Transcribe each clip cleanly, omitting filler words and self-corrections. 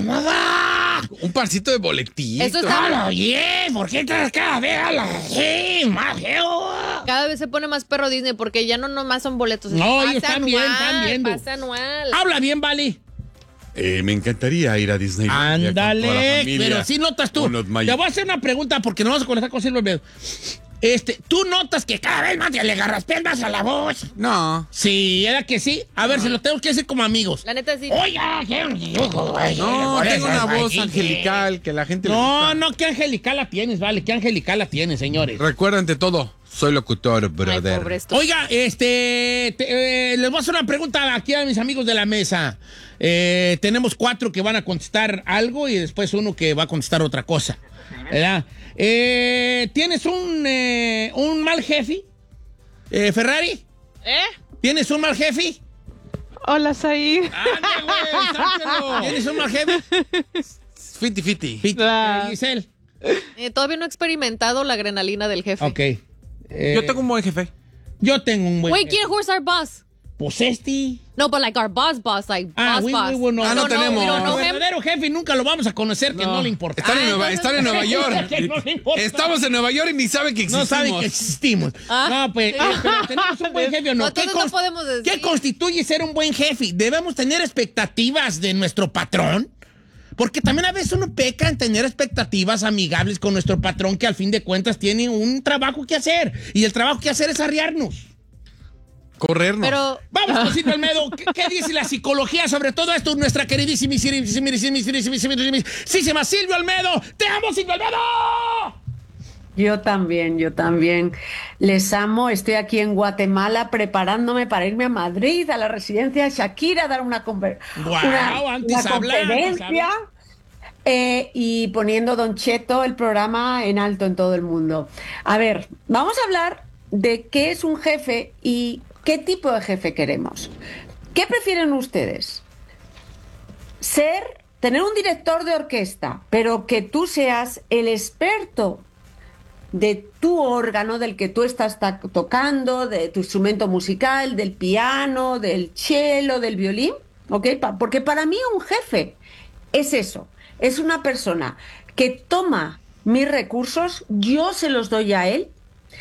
nada. Un parcito de boletito. Eso está ¡Hala, bien! ¿Por qué estás cada vez así, más feo? Cada vez se pone más perro Disney porque ya no nomás son boletos. No, pase ellos están bien, están viendo. Pase anual. Habla bien, Vali. Me encantaría ir a Disney. Ándale, pero sí notas tú. Te voy a hacer una pregunta porque no vamos a conectar con Silvio Almedo. ¿Tú notas que cada vez más le agarras más a la voz? No. Sí, ¿era que sí? A ver, se lo tengo que decir como amigos. La neta sí. Oye, No, tengo una voz angelical que la gente le gusta. No, qué angelical la tienes, vale, qué angelical la tienes, señores. Recuerda ante todo, soy locutor, Ay, brother. pobre esto. Oiga, les voy a hacer una pregunta aquí a mis amigos de la mesa. Tenemos 4 que van a contestar algo y después uno que va a contestar otra cosa, ¿verdad? ¿Tienes un mal jefe? ¿Ferrari? ¿Tienes un mal jefe? Hola, Saí. ¡Ande, güey! ¡Sáquelo! ¿Tienes un mal jefe? Fiti. Giselle. Todavía no he experimentado la adrenalina del jefe. Ok. Yo tengo un buen jefe. Yo tengo un buen Wait, jefe. who's our boss? Pues este. No, but like our boss, like boss. no tenemos. We don't know El him. verdadero jefe nunca lo vamos a conocer, que no le importa. Están en Nueva York. Que no le importa. Estamos en Nueva York y ni sabe que existimos. No sabe que existimos. No, pues, pero tenemos un buen jefe o no. Entonces no podemos decir. ¿Qué constituye ser un buen jefe? ¿Debemos tener expectativas de nuestro patrón? Porque también a veces uno peca en tener expectativas amigables con nuestro patrón que al fin de cuentas tiene un trabajo que hacer. Y el trabajo que hacer es arriarnos. Corrernos. Pero Vamos con Silvio Almedo. ¿Qué dice la psicología sobre todo esto? Nuestra queridísima Silvio Almedo. ¡Te amo, Silvio Almedo! Yo también. Les amo. Estoy aquí en Guatemala preparándome para irme a Madrid, a la residencia de Shakira, a dar una conferencia. Y poniendo Don Cheto, el programa, en alto en todo el mundo. A ver, vamos a hablar de qué es un jefe y qué tipo de jefe queremos. ¿Qué prefieren ustedes? Tener un director de orquesta, pero que tú seas el experto de tu órgano, del que tú estás tocando, de tu instrumento musical, del piano, del cello, del violín, ¿ok? Porque para mí un jefe es eso, es una persona que toma mis recursos, yo se los doy a él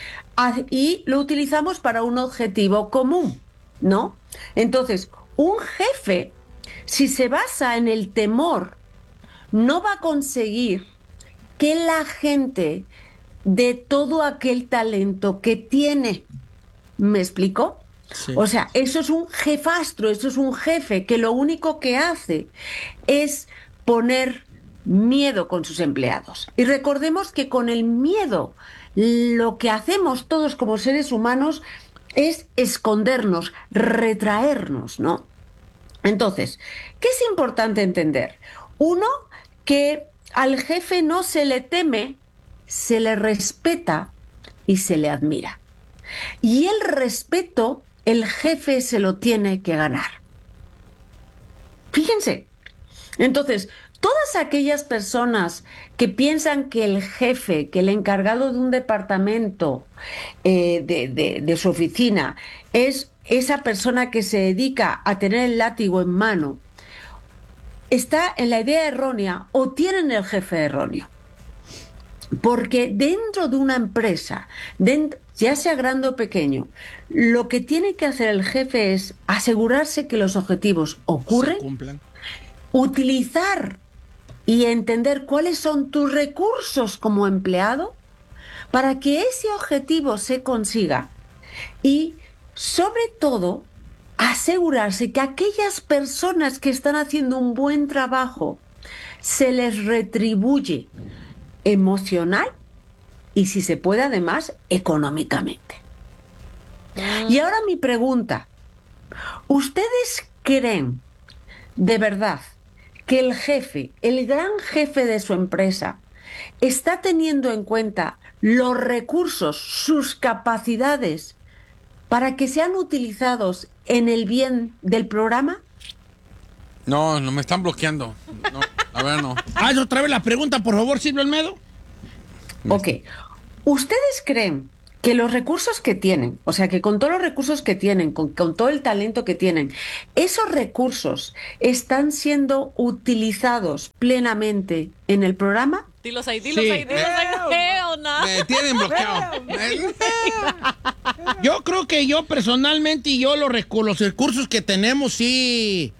y lo utilizamos para un objetivo común, ¿no? Entonces, un jefe, si se basa en el temor, no va a conseguir que la gente de todo aquel talento que tiene. ¿Me explico? Sí. O sea, eso es un jefastro, eso es un jefe que lo único que hace es poner miedo con sus empleados. Y recordemos que con el miedo lo que hacemos todos como seres humanos es escondernos, retraernos, ¿no? Entonces, ¿qué es importante entender? Uno, que al jefe no se le teme, se le respeta y se le admira. Y el respeto, el jefe se lo tiene que ganar. Fíjense. Entonces, todas aquellas personas que piensan que el jefe, que el encargado de un departamento de su oficina es esa persona que se dedica a tener el látigo en mano, está en la idea errónea o tienen el jefe erróneo. Porque dentro de una empresa, ya sea grande o pequeño, lo que tiene que hacer el jefe es asegurarse que los objetivos ocurren, Se cumplan. utilizar y entender cuáles son tus recursos como empleado para que ese objetivo se consiga y, sobre todo, asegurarse que aquellas personas que están haciendo un buen trabajo se les retribuye emocional y, si se puede, además, económicamente. Y ahora mi pregunta, ¿ustedes creen de verdad que el jefe, el gran jefe de su empresa, está teniendo en cuenta los recursos, sus capacidades, para que sean utilizados en el bien del programa? No, me están bloqueando. No, a ver, no. Haz otra vez la pregunta, por favor, Silvio Almedo. Ok. ¿Ustedes creen que los recursos que tienen, o sea, que con todos los recursos que tienen, con todo el talento que tienen, esos recursos están siendo utilizados plenamente en el programa. Dilos ahí, Sí. Hell no. Me tienen bloqueado. Yo creo que yo personalmente y yo los recursos que tenemos sí.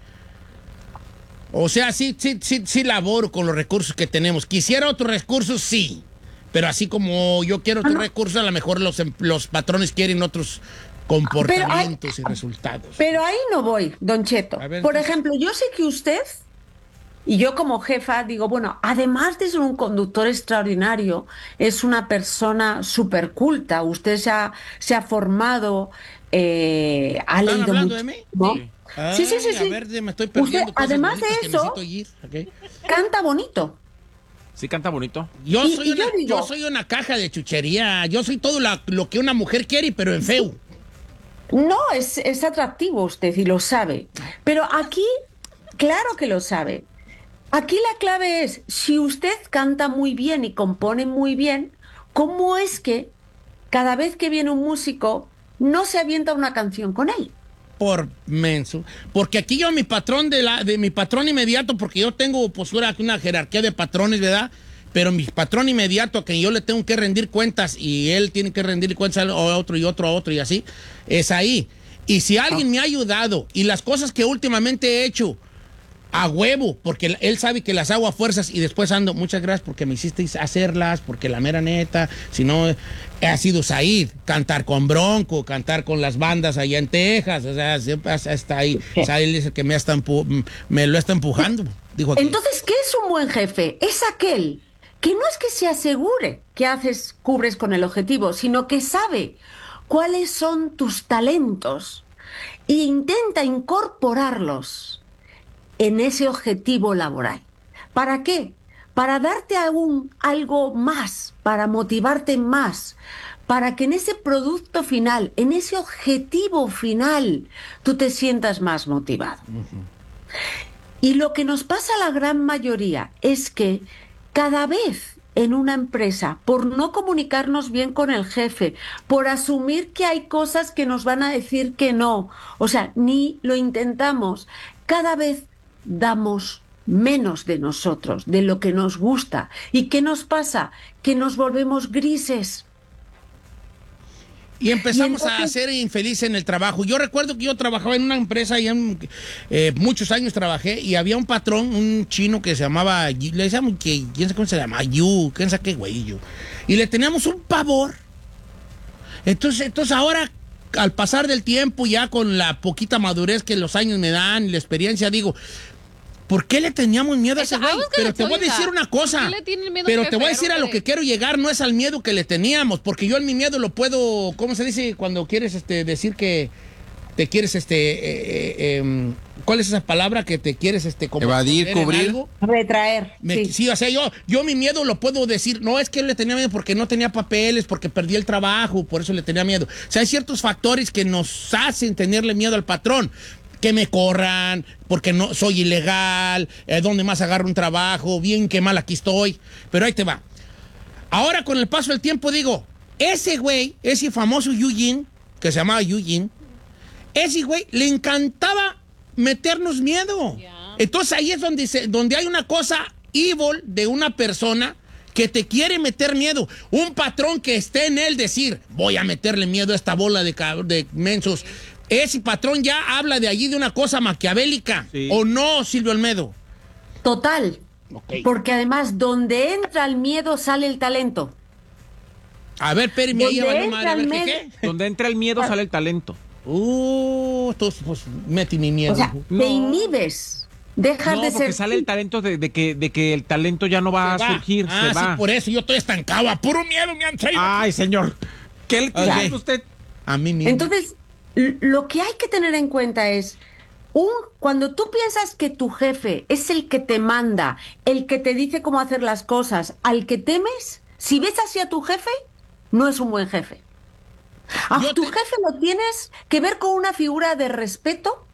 O sea, sí laboro con los recursos que tenemos. Quisiera otros recursos, sí. Pero así como yo quiero otros recursos, a lo mejor los patrones quieren otros comportamientos y resultados. Pero ahí no voy, Don Cheto. A ver, Por entonces. ejemplo, yo sé que usted, y yo como jefa digo, bueno, además de ser un conductor extraordinario, es una persona súper culta. Usted se ha formado, ha ¿Están leído hablando mucho, de mí? ¿no? Ay, Sí. A ver, me estoy perdiendo Usted, cosas además de bonitas que eso, necesito oír, ¿ok? canta bonito. Sí, canta bonito. Yo Y- soy y yo digo- yo soy una caja de chuchería. Yo soy todo lo que una mujer quiere, pero en feo. No, es atractivo usted y lo sabe. Pero aquí, claro que lo sabe. Aquí la clave es, si usted canta muy bien y compone muy bien, ¿cómo es que cada vez que viene un músico no se avienta una canción con él? Por menso. Porque aquí yo, mi patrón de mi patrón inmediato, porque yo tengo pues una jerarquía de patrones, ¿verdad? Pero mi patrón inmediato, a quien yo le tengo que rendir cuentas y él tiene que rendir cuentas a otro y otro a otro y así, es ahí. Y si alguien me ha ayudado y las cosas que últimamente he hecho a huevo, porque él sabe que las hago a fuerzas y después ando, muchas gracias porque me hicisteis hacerlas, porque la mera neta, si no, ha sido Said, cantar con Bronco, cantar con las bandas allá en Texas, o sea, siempre está ahí. Said es el que me lo está empujando. Dijo aquí. Entonces, ¿qué es un buen jefe? Es aquel que no es que se asegure que cubres con el objetivo, sino que sabe cuáles son tus talentos e intenta incorporarlos en ese objetivo laboral. ¿Para qué? Para darte aún algo más, para motivarte más, para que en ese producto final, en ese objetivo final, tú te sientas más motivado. Y lo que nos pasa a la gran mayoría es que cada vez en una empresa, por no comunicarnos bien con el jefe, por asumir que hay cosas que nos van a decir que no, o sea, ni lo intentamos, cada vez damos menos de nosotros, de lo que nos gusta. ¿Y qué nos pasa? Que nos volvemos grises. Y empezamos Y entonces- a ser infelices en el trabajo. Yo recuerdo que yo trabajaba en una empresa, y muchos años trabajé, y había un patrón, un chino que se llamaba, le decíamos que, quién sabe cómo se llama, quién sabe qué güey, yo. Y le teníamos un pavor. Entonces ahora, al pasar del tiempo, ya con la poquita madurez que los años me dan y la experiencia, digo, ¿por qué le teníamos miedo a ese güey? Pero te voy a decir una cosa. ¿Por qué le tienen miedo Pero al te voy a jefe, decir a lo que quiero llegar, no es al miedo que le teníamos, porque yo en mi miedo lo puedo, ¿cómo se dice cuando quieres decir que te quieres ¿cuál es esa palabra que te quieres como Evadir, esconder en cubrir? algo? Retraer. Sí. Sí, o sea, yo mi miedo lo puedo decir, no es que le tenía miedo porque no tenía papeles, porque perdí el trabajo, por eso le tenía miedo. O sea, hay ciertos factores que nos hacen tenerle miedo al patrón. Que me corran, porque no soy ilegal, ¿dónde más agarro un trabajo? Bien que mal aquí estoy. Pero ahí te va. Ahora, con el paso del tiempo, digo, ese güey, ese famoso Eugene, que se llamaba Eugene, ese güey le encantaba meternos miedo. Ya. Entonces ahí es donde hay una cosa evil de una persona que te quiere meter miedo. Un patrón que esté en él decir, voy a meterle miedo a esta bola de mensos. Ese patrón ya habla de allí de una cosa maquiavélica. Sí. ¿O no, Silvio Olmedo? Total. Ok. Porque además, donde entra el miedo, sale el talento. A ver, espérame, ahí Donde valió entra madre. A ver, el ¿qué? Donde entra el miedo sale el talento. Entonces, pues, metí mi miedo. O sea, No. te inhibes. Dejas No, de porque ser. sale el talento de que el talento ya no va a Se va. surgir, Ah, se va. sí, por eso yo estoy estancado. A puro miedo me han traído. Ay, señor. ¿Qué le Ok. tiene usted? A mí mismo. Entonces, lo que hay que tener en cuenta es, cuando tú piensas que tu jefe es el que te manda, el que te dice cómo hacer las cosas, al que temes, si ves así a tu jefe, no es un buen jefe. A Yo tu te- jefe lo tienes que ver con una figura de respeto,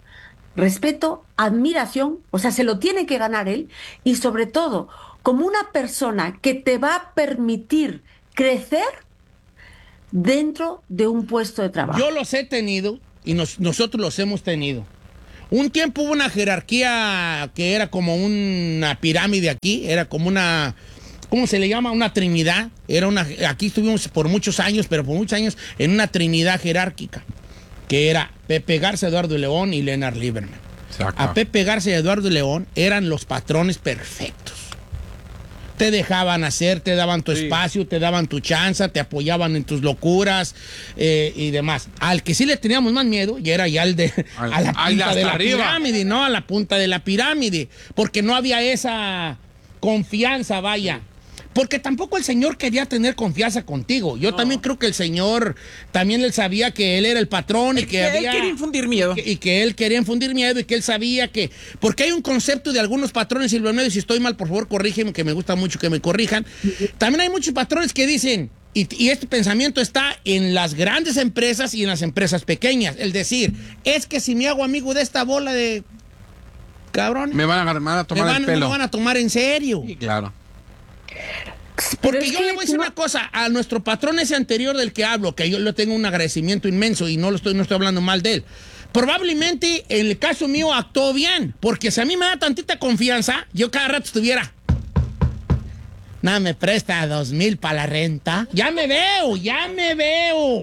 admiración, o sea, se lo tiene que ganar él, y sobre todo, como una persona que te va a permitir crecer dentro de un puesto de trabajo. Yo los he tenido y nosotros los hemos tenido. Un tiempo hubo una jerarquía que era como una pirámide aquí, era como una, ¿cómo se le llama? Una trinidad. Aquí estuvimos por muchos años, pero por muchos años en una trinidad jerárquica, que era Pepe Garza, Eduardo León y Leonard Lieberman. Exacto. A Pepe Garza y Eduardo León eran los patrones perfectos. Te dejaban hacer, te daban tu espacio, te daban tu chance, te apoyaban en tus locuras y demás. Al que sí le teníamos más miedo, y era ya a la punta de la pirámide, ¿no? A la punta de la pirámide, porque no había esa confianza, vaya. Porque tampoco el señor quería tener confianza contigo. Yo también creo que el señor también él sabía que él era el patrón y que él quería infundir miedo. Y que él quería infundir miedo y que él sabía que... Porque hay un concepto de algunos patrones, Silvio Medio, si estoy mal, por favor, corrígeme, que me gusta mucho que me corrijan. También hay muchos patrones que dicen, y este pensamiento está en las grandes empresas y en las empresas pequeñas. El decir, es que si me hago amigo de esta bola de cabrones... Me van a tomar el pelo. Me van a tomar en serio. Sí, claro. Porque yo le voy a decir una cosa, a nuestro patrón ese anterior del que hablo, que yo le tengo un agradecimiento inmenso y no estoy hablando mal de él. Probablemente en el caso mío actuó bien, porque si a mí me da tantita confianza, yo cada rato estuviera... Nada, me presta 2,000 para la renta. Ya me veo.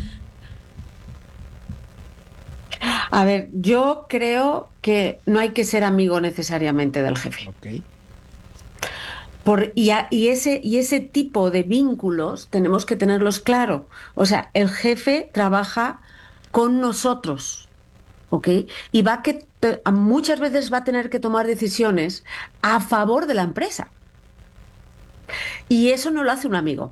A ver, yo creo que no hay que ser amigo necesariamente del jefe. Ok. Y ese tipo de vínculos tenemos que tenerlos claro. O sea, el jefe trabaja con nosotros, ¿ok? Y muchas veces va a tener que tomar decisiones a favor de la empresa. Y eso no lo hace un amigo.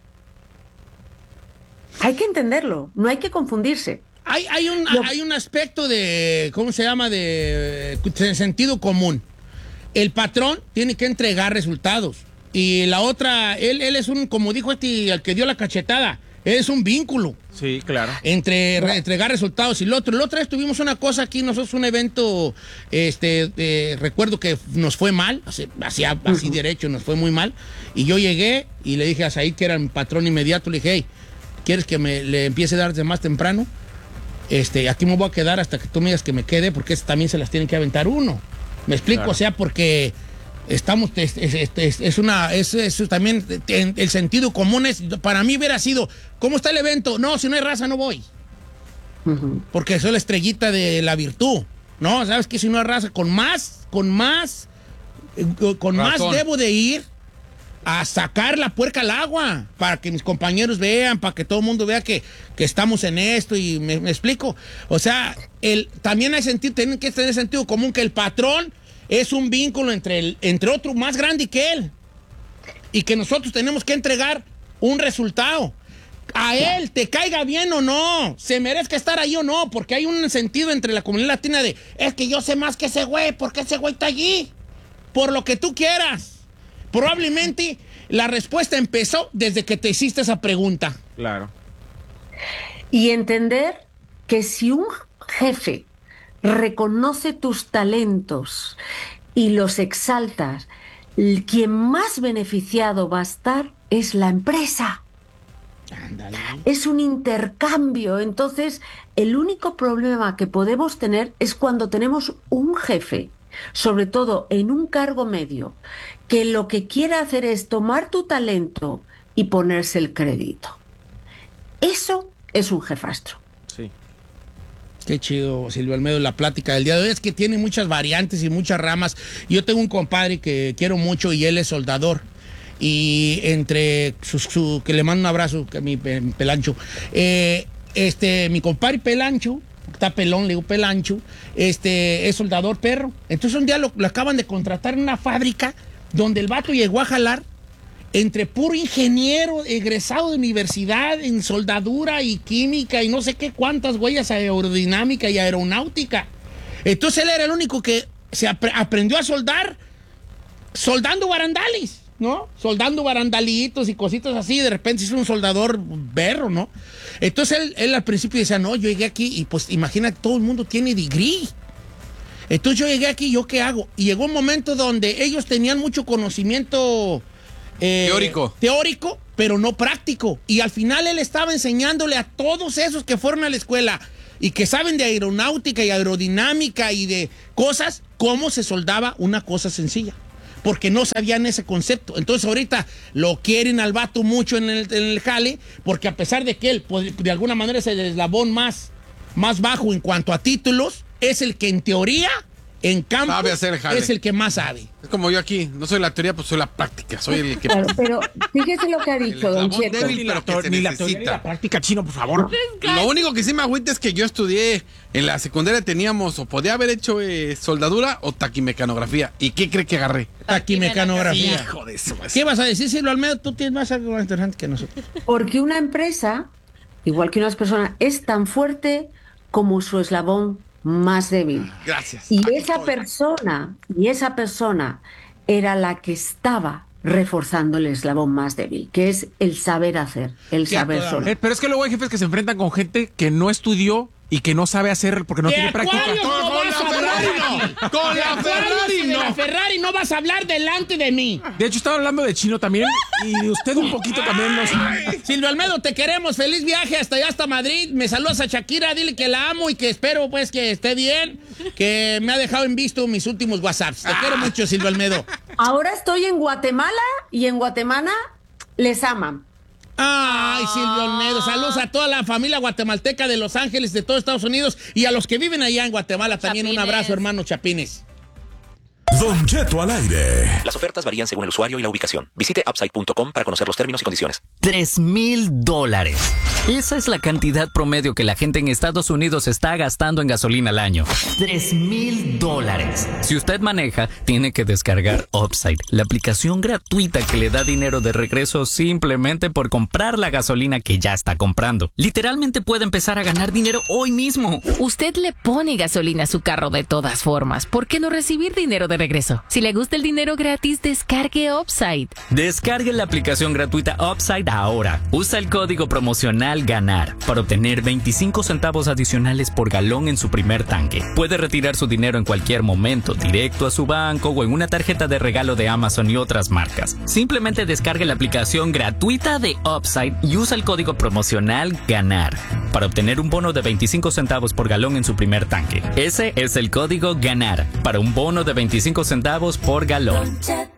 Hay que entenderlo, no hay que confundirse. Hay un aspecto de, ¿cómo se llama? De sentido común. El patrón tiene que entregar resultados. Y la otra, él es como dijo el que dio la cachetada, es un vínculo. Sí, claro. Entre entregar resultados y el otro. La otra vez tuvimos una cosa aquí, nosotros un evento, recuerdo que nos fue mal, así derecho, nos fue muy mal. Y yo llegué y le dije a Said, que era mi patrón inmediato, le dije, hey, ¿quieres que le empiece a dar desde más temprano? Aquí me voy a quedar hasta que tú me digas que me quede, porque también se las tiene que aventar uno. ¿Me explico? Claro. O sea, porque estamos, eso también, el sentido común para mí hubiera sido, ¿cómo está el evento? No, si no hay raza no voy. Porque soy la estrellita de la virtud, ¿no? ¿Sabes qué? Si no hay raza, con más debo de ir a sacar la puerca al agua, para que mis compañeros vean, para que todo el mundo vea que estamos en esto, y me explico. O sea, también tienen que tener sentido común, que el patrón es un vínculo entre otro más grande que él, y que nosotros tenemos que entregar un resultado. A él, te caiga bien o no, se merezca estar ahí o no, porque hay un sentido entre la comunidad latina de, es que yo sé más que ese güey, porque ese güey está allí, por lo que tú quieras. Probablemente la respuesta empezó desde que te hiciste esa pregunta. Claro. Y entender que si un jefe reconoce tus talentos y los exaltas, quien más beneficiado va a estar es la empresa. Ándale. Es un intercambio. Entonces, el único problema que podemos tener es cuando tenemos un jefe, sobre todo en un cargo medio, que lo que quiere hacer es tomar tu talento y ponerse el crédito. Eso es un jefastro. Sí. Qué chido, Silvio Almedo, la plática del día de hoy. Es que tiene muchas variantes y muchas ramas. Yo tengo un compadre que quiero mucho y él es soldador. Y entre que le mando un abrazo, que mi Pelancho. Mi compadre Pelancho, está pelón, le digo Pelancho, es soldador perro. Entonces un día lo acaban de contratar en una fábrica donde el vato llegó a jalar entre puro ingeniero egresado de universidad en soldadura y química y no sé qué cuántas huellas, aerodinámica y aeronáutica. Entonces él era el único que se aprendió a soldar soldando barandales, ¿no? Soldando barandalitos y cositas así. De repente es un soldador berro, ¿no? Entonces él al principio decía, no, yo llegué aquí y pues imagínate, todo el mundo tiene degree. Entonces yo llegué aquí, ¿yo qué hago? Y llegó un momento donde ellos tenían mucho conocimiento teórico, pero no práctico. Y al final él estaba enseñándole a todos esos que fueron a la escuela y que saben de aeronáutica y aerodinámica y de cosas, cómo se soldaba una cosa sencilla. Porque no sabían ese concepto. Entonces ahorita lo quieren al vato mucho en el jale, porque a pesar de que él, pues, de alguna manera es el eslabón más bajo en cuanto a títulos, es el que en teoría, en campo, sabe hacer el jale. Es el que más sabe. Es como yo aquí, no soy la teoría, pues soy la práctica, soy el que... Claro, pero fíjese lo que ha dicho Don Cheto. Débil, pero que se ni la teoría ni necesita. la práctica, Chino, por favor. Lo único que sí me agüita es que yo estudié, en la secundaria teníamos, o podía haber hecho soldadura o taquimecanografía. ¿Y qué cree que agarré? Taquimecanografía. Hijo de eso. ¿Qué vas a decir, Silvio Almedo? Tú tienes más algo más interesante que nosotros. Porque una empresa, igual que unas personas, es tan fuerte como su eslabón más débil. Gracias. Y Aquí esa estoy. persona era la que estaba reforzando el eslabón más débil, que es el saber hacer, el saber solo. Pero es que luego hay jefes que se enfrentan con gente que no estudió y que no sabe hacer porque no tiene práctica. Con la Ferrari no vas a hablar delante de mí. De hecho, estaba hablando de Chino también y usted un poquito también. Silvio Almedo, te queremos. Feliz viaje hasta allá, hasta Madrid. Me saludas a Shakira, dile que la amo y que espero pues que esté bien, que me ha dejado en visto mis últimos WhatsApps. Te quiero mucho, Silvio Almedo. Ahora estoy en Guatemala y en Guatemala les aman. Ay, Silvio Almedo, saludos a toda la familia guatemalteca de Los Ángeles, de todo Estados Unidos y a los que viven allá en Guatemala también. Chapines. Un abrazo, hermano Chapines. Don Cheto al aire. Las ofertas varían según el usuario y la ubicación. Visite upside.com para conocer los términos y condiciones. $3,000. Esa es la cantidad promedio que la gente en Estados Unidos está gastando en gasolina al año. $3,000. Si usted maneja, tiene que descargar Upside, la aplicación gratuita que le da dinero de regreso simplemente por comprar la gasolina que ya está comprando. Literalmente puede empezar a ganar dinero hoy mismo. Usted le pone gasolina a su carro de todas formas. ¿Por qué no recibir dinero de regreso? Si le gusta el dinero gratis, descargue Upside. Descargue la aplicación gratuita Upside ahora. Usa el código promocional GANAR para obtener 25 centavos adicionales por galón en su primer tanque. Puede retirar su dinero en cualquier momento, directo a su banco o en una tarjeta de regalo de Amazon y otras marcas. Simplemente descargue la aplicación gratuita de Upside y usa el código promocional GANAR para obtener un bono de 25 centavos por galón en su primer tanque. Ese es el código GANAR para un bono de 25 centavos por galón.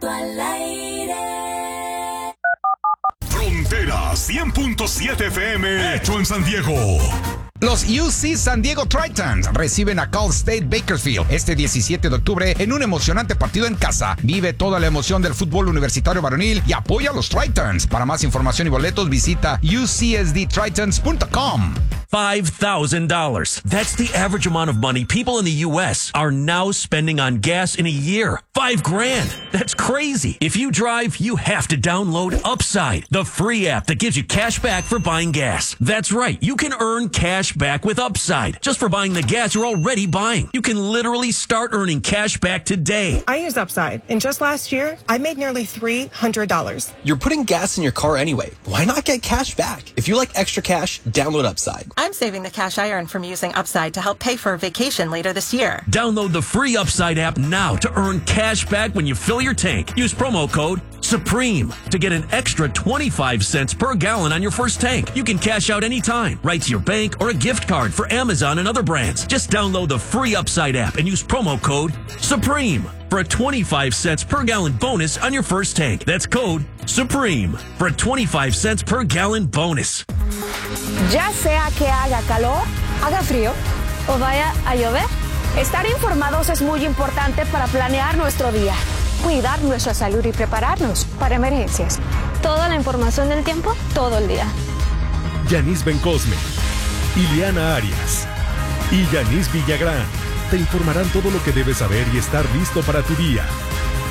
Frontera 100.7 FM, hecho en San Diego. Los UC San Diego Tritons reciben a Cal State Bakersfield este 17 de octubre en un emocionante partido en casa. Vive toda la emoción del fútbol universitario varonil y apoya a los Tritons. Para más información y boletos visita ucsdtritons.com. $5,000. That's the average amount of money people in the U.S. are now spending on gas in a year. $5,000. That's crazy. If you drive, you have to download Upside, the free app that gives you cash back for buying gas. That's right. You can earn cash back with Upside just for buying the gas you're already buying. You can literally start earning cash back today. I used Upside, and just last year, I made nearly $300. You're putting gas in your car anyway. Why not get cash back? If you like extra cash, download Upside. I'm saving the cash I earn from using Upside to help pay for a vacation later this year. Download the free Upside app now to earn cash back when you fill your tank. Use promo code SUPREME to get an extra 25 cents per gallon on your first tank. You can cash out anytime, right to your bank or a gift card for Amazon and other brands. Just download the free Upside app and use promo code SUPREME for a 25 cents per gallon bonus on your first tank. That's code SUPREME for a 25 cents per gallon bonus. Ya sea que haga calor, haga frío o vaya a llover, estar informados es muy importante para planear nuestro día, cuidar nuestra salud y prepararnos para emergencias. Toda la información del tiempo, todo el día. Yanis Bencosme, Ileana Arias y Yanis Villagrán te informarán todo lo que debes saber y estar listo para tu día.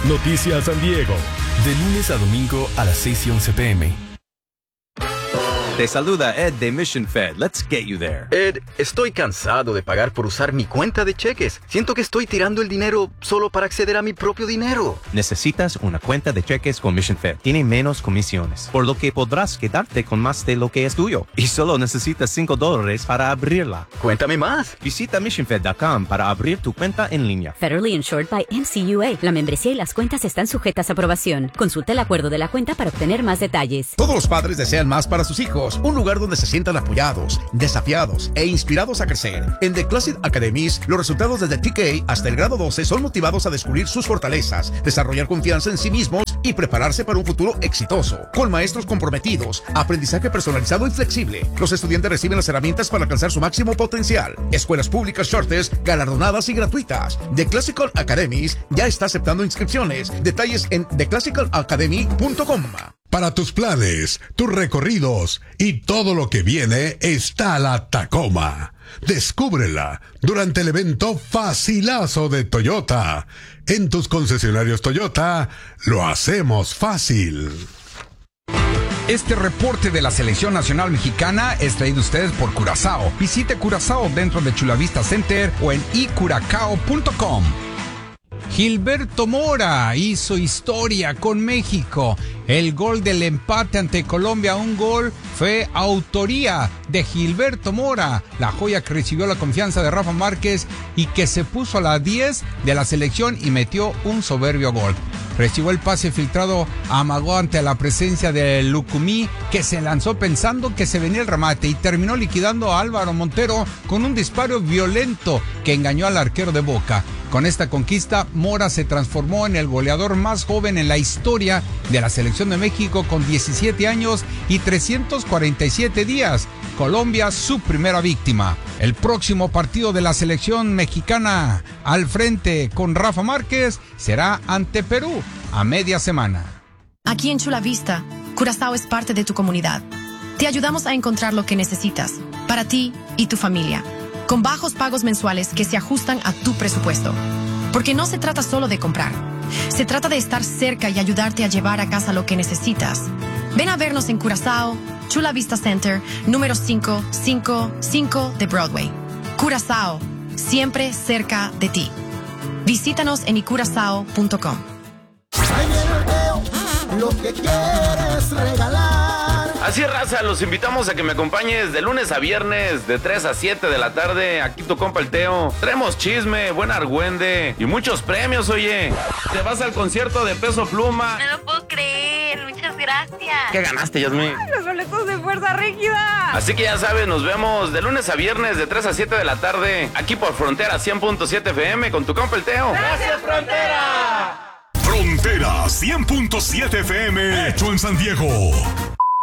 Noticias San Diego, de lunes a domingo a las 6:11 p.m. Te saluda Ed de Mission Fed. Let's get you there. Ed, estoy cansado de pagar por usar mi cuenta de cheques. Siento que estoy tirando el dinero solo para acceder a mi propio dinero. Necesitas una cuenta de cheques con Mission Fed. Tiene menos comisiones, por lo que podrás quedarte con más de lo que es tuyo. Y solo necesitas $5 para abrirla. Cuéntame más. Visita missionfed.com para abrir tu cuenta en línea. Federally insured by NCUA. La membresía y las cuentas están sujetas a aprobación. Consulta el acuerdo de la cuenta para obtener más detalles. Todos los padres desean más para sus hijos. Un lugar donde se sientan apoyados, desafiados e inspirados a crecer. En The Classic Academies, los resultados desde TK hasta el grado 12 son motivados a descubrir sus fortalezas, desarrollar confianza en sí mismos y prepararse para un futuro exitoso. Con maestros comprometidos, aprendizaje personalizado y flexible, los estudiantes reciben las herramientas para alcanzar su máximo potencial. Escuelas públicas Shortest, galardonadas y gratuitas. The Classical Academies ya está aceptando inscripciones. Detalles en theclassicalacademy.com. Para tus planes, tus recorridos y todo lo que viene está la Tacoma. Descúbrela durante el evento Facilazo de Toyota. En tus concesionarios Toyota, lo hacemos fácil. Este reporte de la Selección Nacional Mexicana es traído a ustedes por Curazao. Visite Curazao dentro de Chula Vista Center o en icuracao.com. Gilberto Mora hizo historia con México. El gol del empate ante Colombia, un gol, fue autoría de Gilberto Mora, la joya que recibió la confianza de Rafa Márquez y que se puso a la 10 de la selección y metió un soberbio gol. Recibió el pase filtrado, amagó ante la presencia de Lucumí, que se lanzó pensando que se venía el remate y terminó liquidando a Álvaro Montero con un disparo violento que engañó al arquero de Boca. Con esta conquista, Mora se transformó en el goleador más joven en la historia de la selección de México con 17 años y 347 días. Colombia, su primera víctima. El próximo partido de la selección mexicana al frente con Rafa Márquez será ante Perú a media semana. Aquí en Chula Vista, Curazao es parte de tu comunidad. Te ayudamos a encontrar lo que necesitas para ti y tu familia, con bajos pagos mensuales que se ajustan a tu presupuesto. Porque no se trata solo de comprar, se trata de estar cerca y ayudarte a llevar a casa lo que necesitas. Ven a vernos en Curazao, Chula Vista Center, número 555 de Broadway. Curazao, siempre cerca de ti. Visítanos en icurazao.com. Ahí viene el Teo, lo que quieres regalar. Así es, raza, los invitamos a que me acompañes de lunes a viernes de 3 a 7 de la tarde. Aquí tu compa el Teo. Traemos chisme, buen argüende y muchos premios, oye. Te vas al concierto de Peso Pluma. No lo puedo creer, muchas gracias. ¿Qué ganaste, Yasmín? Los boletos de Fuerza Rígida. Así que ya sabes, nos vemos de lunes a viernes de 3 a 7 de la tarde. Aquí por Frontera 100.7 FM con tu compa el Teo. ¡Gracias, Frontera! Frontera 100.7 FM, hecho en San Diego.